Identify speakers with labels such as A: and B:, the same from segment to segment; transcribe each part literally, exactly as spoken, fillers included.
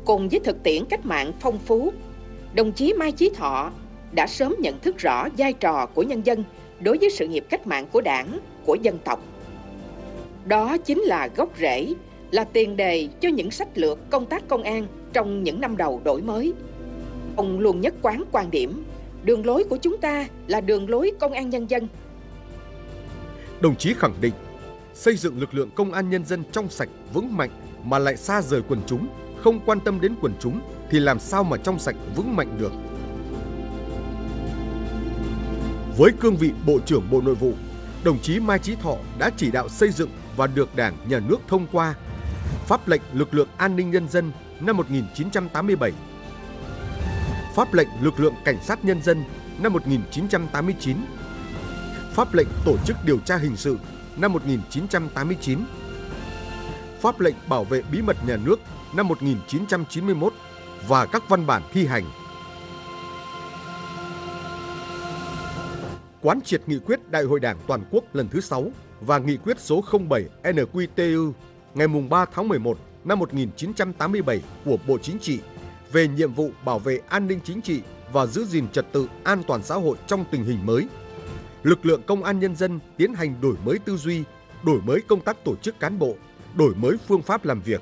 A: Cùng với thực tiễn cách mạng phong phú, đồng chí Mai Chí Thọ đã sớm nhận thức rõ vai trò của nhân dân đối với sự nghiệp cách mạng của Đảng, của dân tộc. Đó chính là gốc rễ, là tiền đề cho những sách lược công tác công an trong những năm đầu đổi mới. Ông luôn nhất quán quan điểm, đường lối của chúng ta là đường lối công an nhân dân.
B: Đồng chí khẳng định, xây dựng lực lượng công an nhân dân trong sạch, vững mạnh mà lại xa rời quần chúng, không quan tâm đến quần chúng thì làm sao mà trong sạch, vững mạnh được. Với cương vị Bộ trưởng Bộ Nội vụ, đồng chí Mai Chí Thọ đã chỉ đạo xây dựng và được Đảng, Nhà nước thông qua Pháp lệnh Lực lượng An ninh Nhân dân năm một nghìn chín trăm tám mươi bảy, Pháp lệnh Lực lượng Cảnh sát Nhân dân năm một nghìn chín trăm tám mươi chín, Pháp lệnh Tổ chức Điều tra Hình sự năm một nghìn chín trăm tám mươi chín, Pháp lệnh Bảo vệ Bí mật Nhà nước năm một nghìn chín trăm chín mươi mốt và các văn bản thi hành. Quán triệt nghị quyết Đại hội Đảng Toàn quốc lần thứ sáu và nghị quyết số không bảy N Q T U ngày ba tháng mười một năm một nghìn chín trăm tám mươi bảy của Bộ Chính trị về nhiệm vụ bảo vệ an ninh chính trị và giữ gìn trật tự an toàn xã hội trong tình hình mới. Lực lượng công an nhân dân tiến hành đổi mới tư duy, đổi mới công tác tổ chức cán bộ, đổi mới phương pháp làm việc.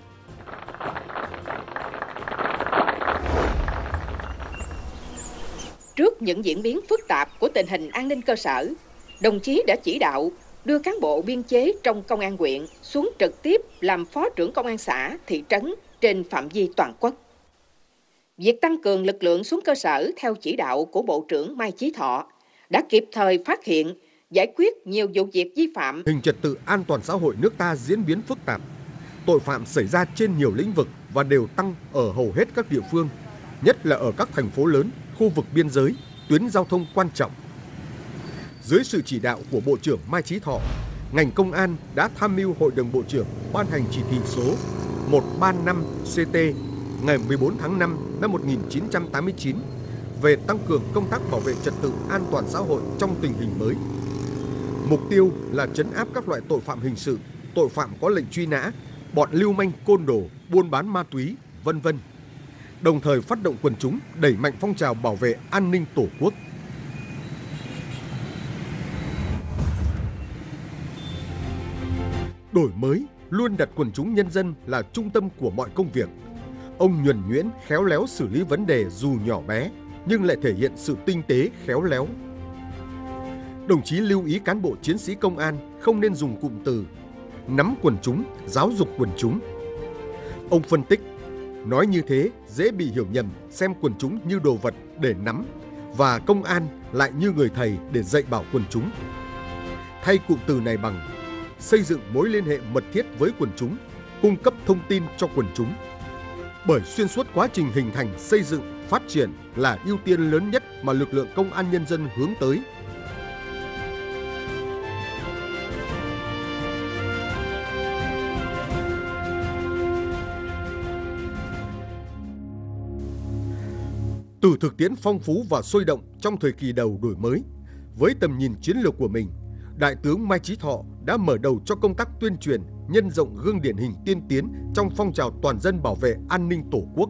A: Trước những diễn biến phức tạp của tình hình an ninh cơ sở, đồng chí đã chỉ đạo đưa cán bộ biên chế trong công an huyện xuống trực tiếp làm phó trưởng công an xã, thị trấn trên phạm vi toàn quốc. Việc tăng cường lực lượng xuống cơ sở theo chỉ đạo của Bộ trưởng Mai Chí Thọ đã kịp thời phát hiện, giải quyết nhiều vụ việc vi phạm.
B: Hình trật tự an toàn xã hội nước ta diễn biến phức tạp, tội phạm xảy ra trên nhiều lĩnh vực và đều tăng ở hầu hết các địa phương, nhất là ở các thành phố lớn, khu vực biên giới, tuyến giao thông quan trọng. Dưới sự chỉ đạo của Bộ trưởng Mai Chí Thọ, ngành công an đã tham mưu Hội đồng Bộ trưởng ban hành chỉ thị số một trăm ba mươi lăm C T ngày mười bốn tháng năm năm một nghìn chín trăm tám mươi chín về tăng cường công tác bảo vệ trật tự an toàn xã hội trong tình hình mới. Mục tiêu là trấn áp các loại tội phạm hình sự, tội phạm có lệnh truy nã, bọn lưu manh côn đồ, buôn bán ma túy, vân vân. Đồng thời phát động quần chúng đẩy mạnh phong trào bảo vệ an ninh Tổ quốc. Đổi mới luôn đặt quần chúng nhân dân là trung tâm của mọi công việc. Ông nhuần nhuyễn, khéo léo xử lý vấn đề dù nhỏ bé, nhưng lại thể hiện sự tinh tế, khéo léo. Đồng chí lưu ý cán bộ chiến sĩ công an không nên dùng cụm từ nắm quần chúng, giáo dục quần chúng. Ông phân tích, nói như thế dễ bị hiểu nhầm, xem quần chúng như đồ vật để nắm và công an lại như người thầy để dạy bảo quần chúng. Thay cụm từ này bằng xây dựng mối liên hệ mật thiết với quần chúng, cung cấp thông tin cho quần chúng. Bởi xuyên suốt quá trình hình thành, xây dựng, phát triển là ưu tiên lớn nhất mà lực lượng công an nhân dân hướng tới. Từ thực tiễn phong phú và sôi động trong thời kỳ đầu đổi mới, với tầm nhìn chiến lược của mình, Đại tướng Mai Chí Thọ đã mở đầu cho công tác tuyên truyền, nhân rộng gương điển hình tiên tiến trong phong trào toàn dân bảo vệ an ninh Tổ quốc.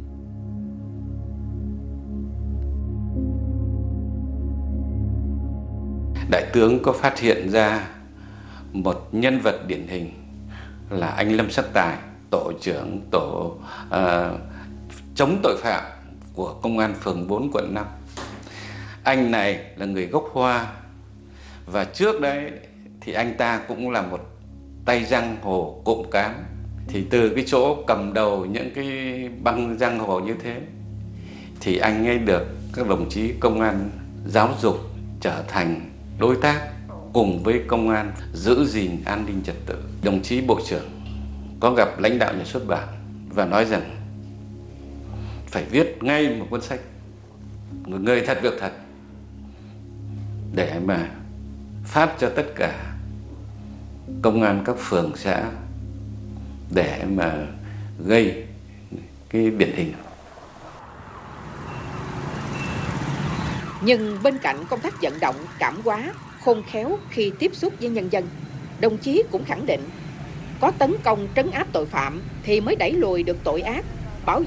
C: Đại tướng có phát hiện ra một nhân vật điển hình là anh Lâm Sắc Tài, tổ trưởng tổ uh, chống tội phạm của Công an phường bốn quận năm. Anh này là người gốc Hoa và trước đấy thì anh ta cũng là một tay giang hồ cộng cán. Thì từ cái chỗ cầm đầu những cái băng giang hồ như thế thì anh ấy được các đồng chí công an giáo dục trở thành đối tác cùng với công an giữ gìn an ninh trật tự. Đồng chí Bộ trưởng có gặp lãnh đạo nhà xuất bản và nói rằng phải viết ngay một cuốn sách Người thật việc thật để mà phát cho tất cả công an các phường xã để mà gây cái điển hình.
A: Nhưng bên cạnh công tác vận động, cảm hóa, khôn khéo khi tiếp xúc với nhân dân, đồng chí cũng khẳng định có tấn công trấn áp tội phạm thì mới đẩy lùi được tội ác.